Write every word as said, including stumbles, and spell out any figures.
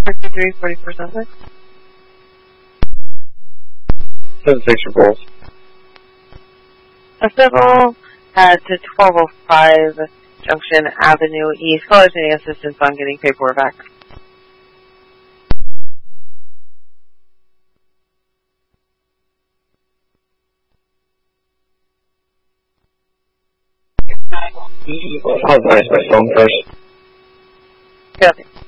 fifty-three, forty-four, something. seven six for both. A civil uh, to twelve oh five Junction Avenue East. Callers needing assistance on getting paperwork back. I'll advise my phone first. Okay.